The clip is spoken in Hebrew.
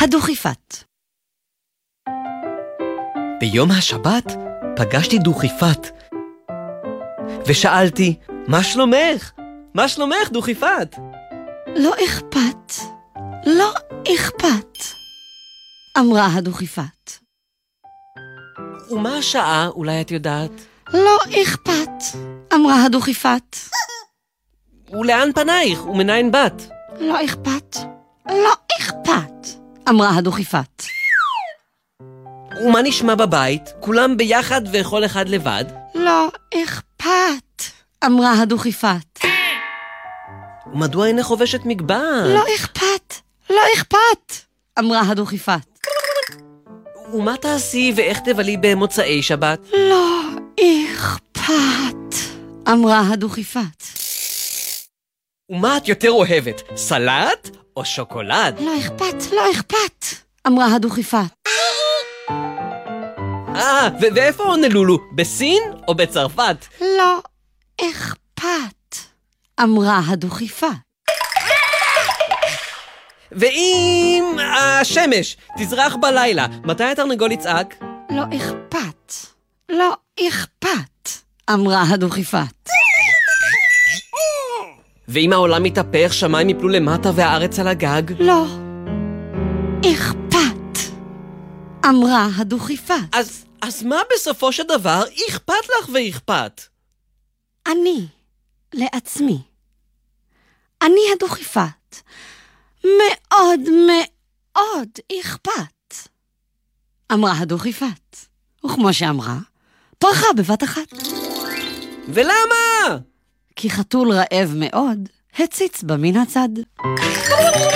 הדוכיפת. ביום השבת פגשתי דוכיפת ושאלתי, מה שלומך? מה שלומך, דוכיפת? לא אכפת, לא אכפת, אמרה הדוכיפת. ומה השעה, אולי את יודעת? לא אכפת, אמרה הדוכיפת. ולאן פנייך ומניין באת? לא אכפת, לא אכפת, אמרה הדוכיפת. ומה נשמע בבית? כולם ביחד וכל אחד לבד? לא אכפת, אמרה הדוכיפת. ומדוע אינך חובשת מגבעת? לא אכפת, לא אכפת, אמרה הדוכיפת. ומה תעשי ואיך תבלי במוצאי שבת? לא אכפת, אמרה הדוכיפת. ומה את יותר אוהבת, סלט או שוקולד? לא אכפת, לא אכפת, אמרה הדוכיפת. ואיפה הונלולו? בסין או בצרפת? לא אכפת, אמרה הדוכיפת. ואם השמש תזרח בלילה, מתי התרנגול יצעק? לא אכפת, לא אכפת, אמרה הדוכיפת. ואם העולם מתהפך, שמיים יפלו למטה והארץ על הגג? לא אכפת, אמרה הדוכיפת. אז מה בסופו של דבר אכפת לך ואכפת? אני, לעצמי. אני הדוכיפת. מאוד מאוד אכפת, אמרה הדוכיפת. וכמו שאמרה, פרחה בבת אחת. ולמה? כי חתול רעב מאוד הציץ בה מן הצד.